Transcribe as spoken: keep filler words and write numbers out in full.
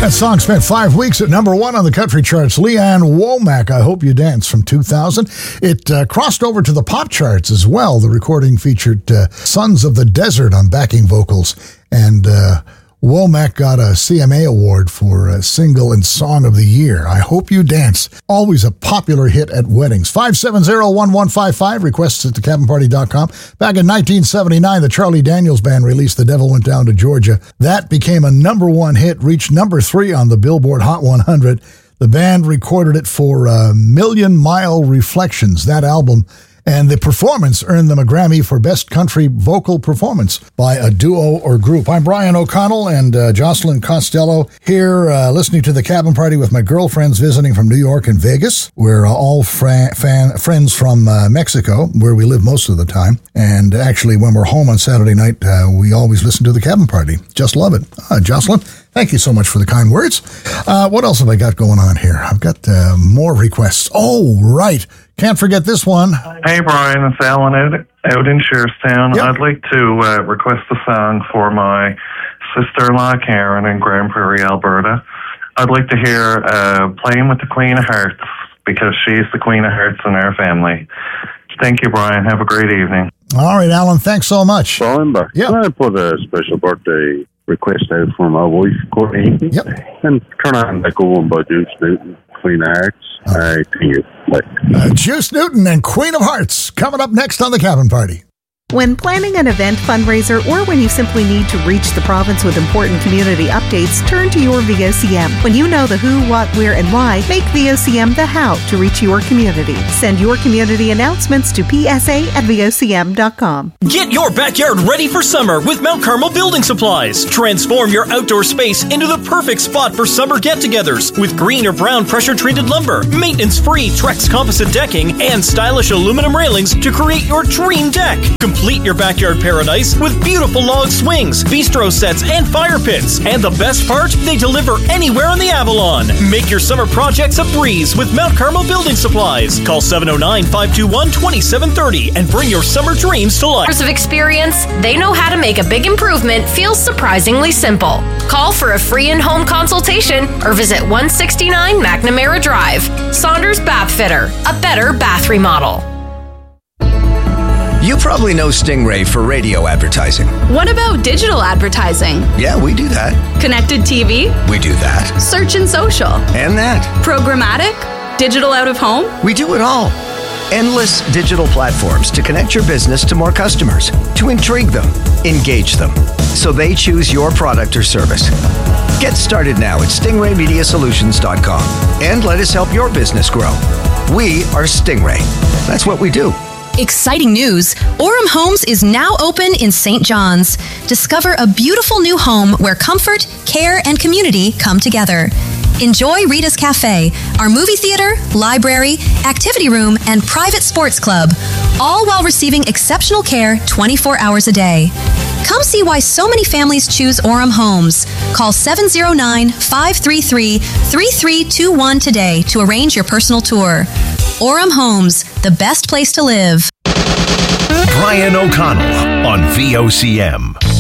That song spent five weeks at number one on the country charts. Leanne Womack, I Hope You Dance, from two thousand. It uh, crossed over to the pop charts as well. The recording featured uh, Sons of the Desert on backing vocals, and uh, Womack got a C M A award for uh, Single and Song of the Year. I Hope You Dance, always a popular hit at weddings. five seven zero, one one five five, requests at the cabin party dot com. Back in nineteen seventy-nine, the Charlie Daniels Band released The Devil Went Down to Georgia. That became a number one hit, reached number three on the Billboard Hot one hundred. The band recorded it for uh, Million Mile Reflections, that album. And the performance earned them a Grammy for Best Country Vocal Performance by a duo or group. I'm Brian O'Connell and uh, Jocelyn Costello here uh, listening to The Cabin Party with my girlfriends visiting from New York and Vegas. We're uh, all fra- fan- friends from uh, Mexico, where we live most of the time. And actually, when we're home on Saturday night, uh, we always listen to The Cabin Party. Just love it. Uh, Jocelyn, thank you so much for the kind words. Uh, what else have I got going on here? I've got uh, more requests. Oh, right. Can't forget this one. Hey, Brian, it's Alan out, out in Shearstown. Yep. I'd like to uh, request a song for my sister-in-law, Karen, in Grand Prairie, Alberta. I'd like to hear uh, Playing with the Queen of Hearts, because she's the Queen of Hearts in our family. Thank you, Brian. Have a great evening. All right, Alan, thanks so much. Brian, yep. Can I put a special birthday request out for my wife, Courtney? Yep. And turn on the Go On by Juice Newton, Queen of Hearts. All right. Thank you. Bye. Uh, Juice Newton and Queen of Hearts coming up next on The Cabin Party. When planning an event, fundraiser, or when you simply need to reach the province with important community updates, turn to your V O C M. When you know the who, what, where, and why, make V O C M the how to reach your community. Send your community announcements to p s a at v o c m dot com. Get your backyard ready for summer with Mount Carmel Building Supplies. Transform your outdoor space into the perfect spot for summer get-togethers with green or brown pressure-treated lumber, maintenance-free Trex composite decking, and stylish aluminum railings to create your dream deck. Complete your backyard paradise with beautiful log swings, bistro sets, and fire pits. And the best part, they deliver anywhere in the Avalon. Make your summer projects a breeze with Mount Carmel Building Supplies. Call seven oh nine, five two one, two seven three oh and bring your summer dreams to life. Years of experience, they know how to make a big improvement feel surprisingly simple. Call for a free in-home consultation or visit one sixty-nine McNamara Drive. Saunders Bath Fitter, a better bath remodel. You probably know Stingray for radio advertising. What about digital advertising? Yeah, we do that. Connected T V? We do that. Search and social? And that. Programmatic? Digital out of home? We do it all. Endless digital platforms to connect your business to more customers, to intrigue them, engage them, so they choose your product or service. Get started now at stingray media solutions dot com and let us help your business grow. We are Stingray. That's what we do. Exciting news! Orem Homes is now open in Saint John's. Discover a beautiful new home where comfort, care, and community come together. Enjoy Rita's Cafe, our movie theater, library, activity room, and private sports club, all while receiving exceptional care twenty-four hours a day. Come see why so many families choose Orem Homes. Call seven oh nine, five three three, three three two one today to arrange your personal tour. Orem Homes, the best place to live. Brian O'Connell on V O C M.